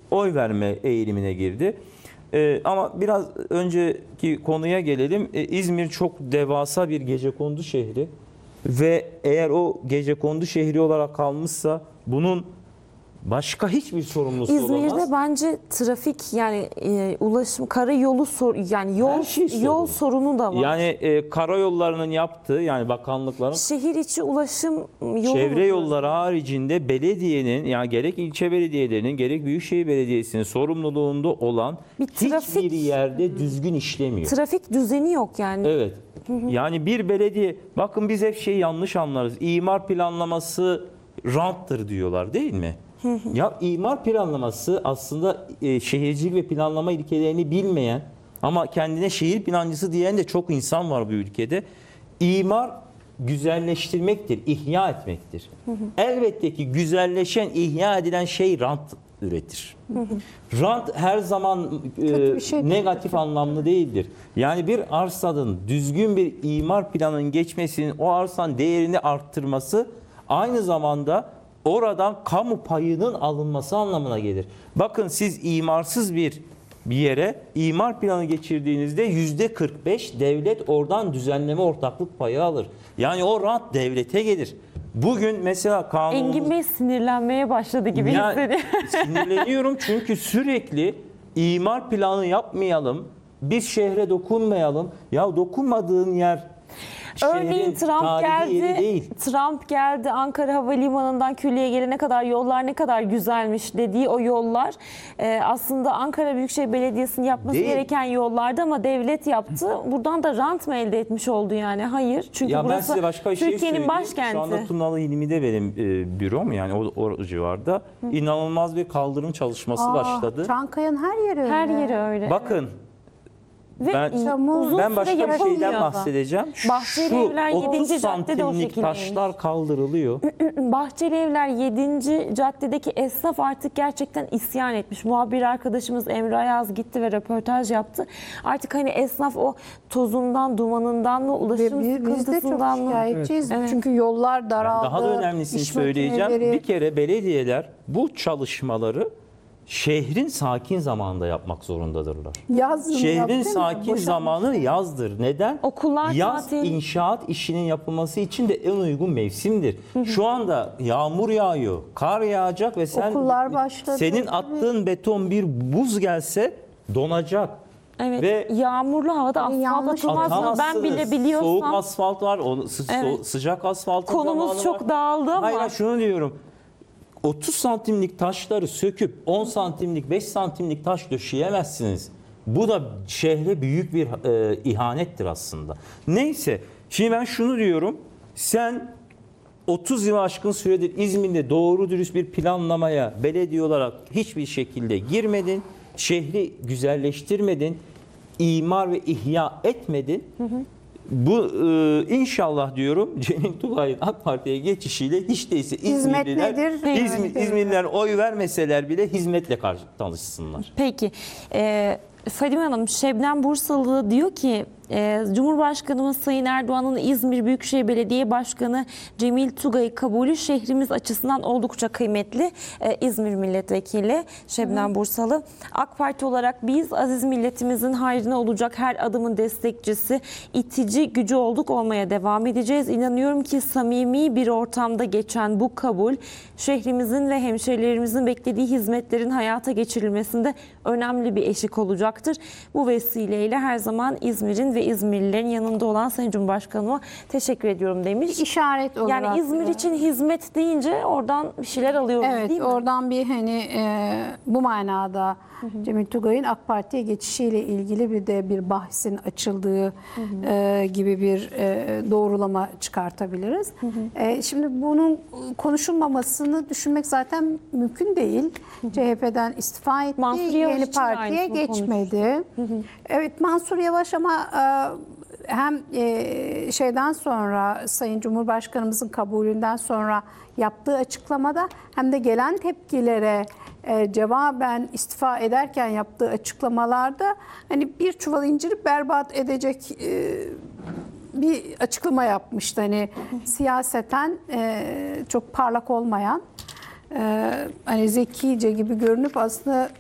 oy verme eğilimine girdi. Ama biraz önceki konuya gelelim. İzmir çok devasa bir gecekondu şehri ve eğer o gecekondu şehri olarak kalmışsa bunun başka hiçbir sorumlusu olamaz. İzmir'de bence trafik yani ulaşım karayolu yani yol sorunu da var. Yani karayollarının yaptığı yani bakanlıkların Şehir içi ulaşım yolu çevre yolları haricinde belediyenin yani gerek ilçe belediyelerinin gerek büyükşehir belediyesinin sorumluluğunda olan hiçbir yerde düzgün işlemiyor. Trafik düzeni yok yani. Evet. Yani bir belediye bakın biz hep yanlış anlarız. İmar planlaması ranttır diyorlar değil mi? Ya imar planlaması aslında şehircilik ve planlama ilkelerini bilmeyen ama kendine şehir plancısı diyen de çok insan var bu ülkede. İmar güzelleştirmektir, ihya etmektir. Elbette ki güzelleşen, ihya edilen şey rant üretir. Rant her zaman negatif anlamlı değildir. Yani bir arsanın düzgün bir imar planının geçmesinin o arsanın değerini arttırması aynı zamanda oradan kamu payının alınması anlamına gelir. Bakın siz imarsız bir yere imar planı geçirdiğinizde %45 devlet oradan düzenleme ortaklık payı alır. Yani o rant devlete gelir. Bugün mesela kanunumuz... Engin Bey sinirlenmeye başladı gibi hissediyorum. Sinirleniyorum çünkü sürekli imar planı yapmayalım, biz şehre dokunmayalım. Ya dokunmadığın yer... Örneğin Trump geldi Ankara Havalimanı'ndan Külliye gelene kadar yollar ne kadar güzelmiş dediği o yollar aslında Ankara Büyükşehir Belediyesi'nin yapması gereken yollardı ama devlet yaptı. Buradan da rant mı elde etmiş oldu yani? Hayır. Çünkü ya burası Türkiye'nin başkenti. Şu anda Tunalı Hilmi'de benim bürom yani o civarda inanılmaz bir kaldırım çalışması başladı. Çankaya'nın her yeri öyle. Her yeri öyle. Bakın. Ve Ben başka bir şeyden bahsedeceğim. Bahçeli Evler 30 7. caddede o santimlik şekilde. taşlar kaldırılıyor. Bahçeli Evler 7. caddedeki esnaf artık gerçekten isyan etmiş. Muhabir arkadaşımız Emre Ayaz gitti ve röportaj yaptı. Artık hani esnaf o tozundan, dumanından mı, ulaşım sıkıntısından mı? Biz de çok şikayetçiyiz. Evet. Çünkü yollar daraldı. Daha da önemlisini söyleyeceğim. Bir kere belediyeler bu çalışmaları şehrin sakin zamanında yapmak zorundadırlar. Şehrin sakin zamanı yazdır. Neden? Okullar yaz tatil. İnşaat işinin yapılması için de en uygun mevsimdir. Şu anda yağmur yağıyor, kar yağacak ve okullar başladı. Senin attığın beton bir buz gelse donacak. Evet. Ve yağmurlu havada asfalt atılmaz. Ben bile biliyorsam. Soğuk asfalt var, sıcak asfaltın konumuz çok dağıldı ama. Hayır, şunu diyorum. 30 santimlik taşları söküp 10 santimlik 5 santimlik taş döşeyemezsiniz. Bu da şehre büyük bir ihanettir aslında. Neyse şimdi ben şunu diyorum. Sen 30 yılı aşkın süredir İzmir'de doğru dürüst bir planlamaya belediye olarak hiçbir şekilde girmedin. Şehri güzelleştirmedin. İmar ve ihya etmedin. Bu inşallah diyorum Cemil Tugay'ın AK Parti'ye geçişiyle hiç değilse İzmirliler oy vermeseler bile hizmetle tanışsınlar. Peki. Fadime Hanım, Şebnem Bursalı diyor ki Cumhurbaşkanımız Sayın Erdoğan'ın İzmir Büyükşehir Belediye Başkanı Cemil Tugay'ı kabulü şehrimiz açısından oldukça kıymetli. İzmir Milletvekili Şebnem Bursalı. AK Parti olarak biz aziz milletimizin hayrına olacak her adımın destekçisi, itici gücü olduk, olmaya devam edeceğiz. İnanıyorum ki samimi bir ortamda geçen bu kabul şehrimizin ve hemşehrilerimizin beklediği hizmetlerin hayata geçirilmesinde önemli bir eşik olacaktır. Bu vesileyle her zaman İzmir'in ve İzmirlilerin yanında olan Sayın Cumhurbaşkanıma teşekkür ediyorum demiş. İşaret olarak. Yani İzmir için hizmet deyince oradan bir şeyler alıyoruz değil mi? Evet, oradan bir bu manada Cemil Tugay'ın AK Parti'ye geçişiyle ilgili bir bahsin açıldığı gibi bir doğrulama çıkartabiliriz. Şimdi bunun konuşulmamasını düşünmek zaten mümkün değil. CHP'den istifa etti, yeni partiye geçmedi. Evet, Mansur Yavaş ama hem şeyden sonra Sayın Cumhurbaşkanımızın kabulünden sonra yaptığı açıklamada hem de gelen tepkilere cevaben istifa ederken yaptığı açıklamalarda hani bir çuval inciri berbat edecek bir açıklama yapmıştı. Hani siyaseten çok parlak olmayan, hani zekice gibi görünüp aslında